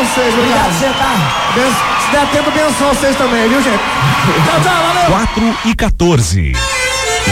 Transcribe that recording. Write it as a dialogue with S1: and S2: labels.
S1: vocês,
S2: Obrigado,
S1: obrigado.
S2: você tá?
S1: Se der tempo, abençoa vocês também, viu, gente? Tchau, tchau, valeu.
S3: 4:14.